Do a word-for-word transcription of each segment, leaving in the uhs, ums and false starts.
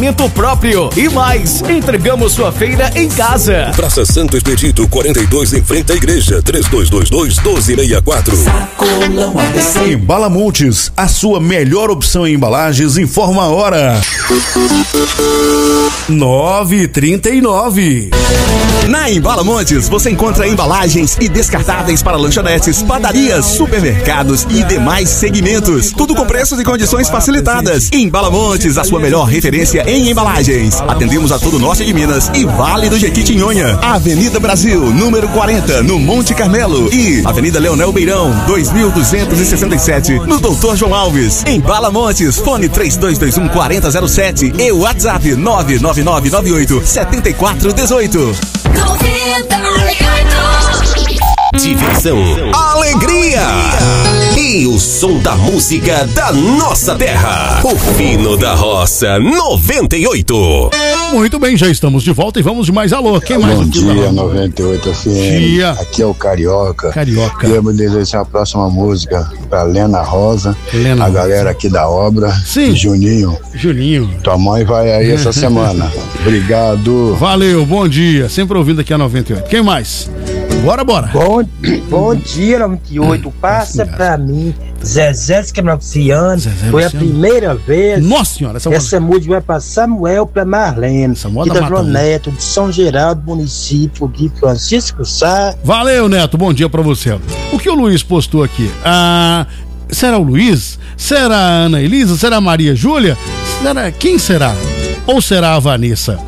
estacionamento próprio e mais, entregamos sua feira em casa. Praça Santo Expedito quarenta e dois, em frente à igreja, três dois dois dois, um dois seis quatro. Sacolão A B C. Embala Montes, a sua melhor opção em embalagens, informa a hora. nove e trinta e nove. Na Embala Montes, você encontra embalagens e descartáveis para lanchonetes, padarias, supermercados e demais segmentos. Tudo com preços e condições facilitadas. Embala Montes, a sua melhor referência em embalagens. Atendemos a todo o norte de Minas e Vale do Jequitinhonha. Avenida Brasil, número quarenta, no Monte Carmelo. E Avenida Leonel Beirão, dois mil duzentos e sessenta e sete, no Doutor João Alves. Embala Montes, fone três dois dois um, quatro zero zero sete e o WhatsApp nove nove nove nove oito sete quatro um oito. Diversão, alegria e o som da música da nossa terra. O Fino da Roça noventa e oito. Muito bem, já estamos de volta e vamos de mais alô. Quem mais? Bom dia, noventa e oito F M. Dia. Aqui é o Carioca. Carioca. Queremos desejar a próxima música pra Lena Rosa, Lena a Rosa. galera aqui da obra. Sim. Juninho. Juninho. Tua mãe vai aí essa semana. Obrigado. Valeu, bom dia. Sempre ouvindo aqui a noventa e oito. Quem mais? Bora, bora. Bom, bom dia, noventa e oito. Passa pra mim, Zezé Escramuciano. Foi a primeira vez. Nossa senhora, essa, essa música vai pra Samuel, pra Marlene. Essa moda e da João mata, Neto, de São Geraldo, município de Francisco Sá. Valeu, Neto, bom dia pra você. O que o Luiz postou aqui? Ah, será o Luiz? Será a Ana Elisa? Será a Maria Júlia? Será... Quem será? Ou será a Vanessa?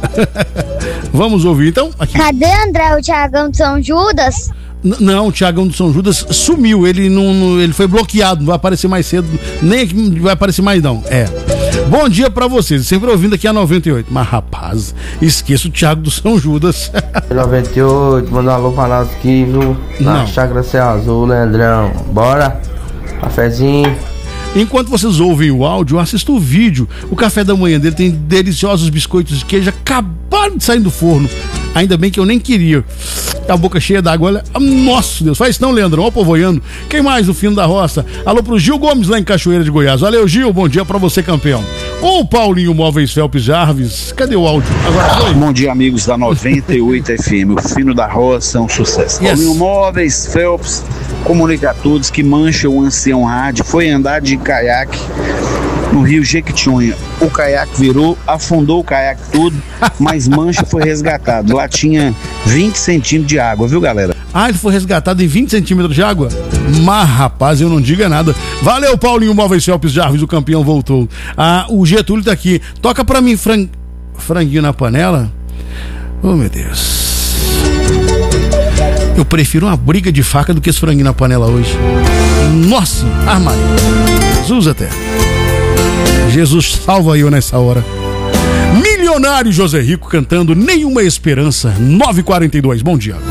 Vamos ouvir então? Aqui. Cadê André, o Thiagão de São Judas? N- não, o Thiagão de São Judas sumiu, ele não, não, ele foi bloqueado, não vai aparecer mais cedo, nem vai aparecer mais não, é. Bom dia pra vocês, sempre ouvindo aqui a noventa e oito, mas rapaz, esqueça o Thiago do São Judas. noventa e oito, manda um alô pra nós aqui, viu? Na Não. Chácara Céu Azul, Leandrão, bora, cafezinho. Enquanto vocês ouvem o áudio, assista o vídeo. O café da manhã dele tem deliciosos biscoitos de queijo acabaram de sair do forno. Ainda bem que eu nem queria. A boca cheia d'água, olha. Nossa Deus, faz isso não, Leandrão. Ó, povoiando. Quem mais no Fino da Roça? Alô pro Gil Gomes lá em Cachoeira de Goiás. Valeu, Gil. Bom dia pra você, campeão. Ô, Paulinho Móveis Felps Jarvis. Cadê o áudio? Agora foi. Bom dia, amigos da noventa e oito F M. O Fino da Roça é um sucesso. Yes. Paulinho Móveis Felps comunica a todos que Mancha, o ancião rádio, foi andar de caiaque no rio Jequitinhonha. O caiaque virou, afundou o caiaque todo, mas Mancha foi resgatado. Lá tinha vinte centímetros de água, viu, galera? Ah, ele foi resgatado em vinte centímetros de água? Mas, rapaz, eu não diga nada. Valeu, Paulinho Móveis Felps Jarvis, o campeão voltou. Ah, o Getúlio tá aqui. Toca pra mim, fran... franguinho na panela. Oh, meu Deus. Eu prefiro uma briga de faca do que esse franguinho na panela hoje. Nossa, armário. Jesus até. Jesus salva eu nessa hora. Milionário José Rico cantando Nenhuma Esperança. nove e quarenta e dois, bom dia.